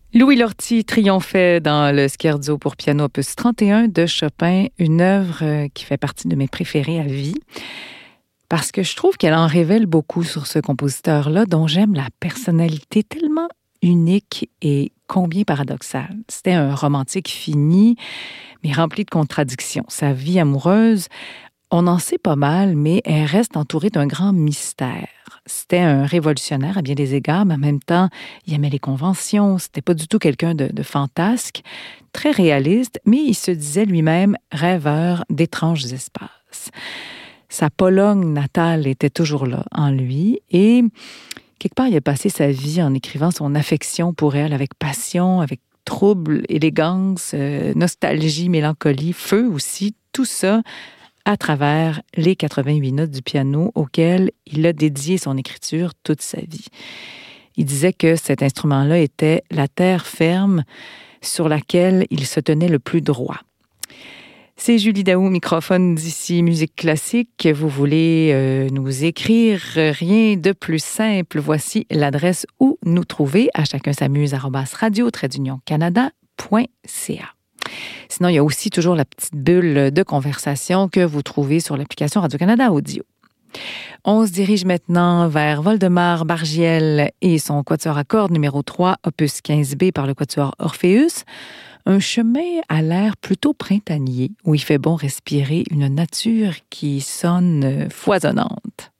Louis Lortie triomphait dans le Scherzo pour piano opus 31 de Chopin, une œuvre qui fait partie de mes préférées à vie, parce que je trouve qu'elle en révèle beaucoup sur ce compositeur-là, dont j'aime la personnalité tellement unique et combien paradoxale. C'était un romantique fini, mais rempli de contradictions. Sa vie amoureuse, on en sait pas mal, mais elle reste entourée d'un grand mystère. C'était un révolutionnaire à bien des égards, mais en même temps, il aimait les conventions. C'était pas du tout quelqu'un de fantasque, très réaliste, mais il se disait lui-même rêveur d'étranges espaces. Sa Pologne natale était toujours là en lui et quelque part, il a passé sa vie en écrivant son affection pour elle avec passion, avec trouble, élégance, nostalgie, mélancolie, feu aussi, tout ça à travers les 88 notes du piano auxquelles il a dédié son écriture toute sa vie. Il disait que cet instrument-là était la terre ferme sur laquelle il se tenait le plus droit. C'est Julie Daou, microphone d'ici Musique Classique. Vous voulez nous écrire, rien de plus simple. Voici l'adresse où nous trouver à chacun s'amuse @radio-canada.ca. Sinon, il y a aussi toujours la petite bulle de conversation que vous trouvez sur l'application Radio-Canada Audio. On se dirige maintenant vers Woldemar Bargiel et son quatuor à cordes numéro 3, opus 15B par le quatuor Orpheus. Un chemin à l'air plutôt printanier où il fait bon respirer une nature qui sonne foisonnante.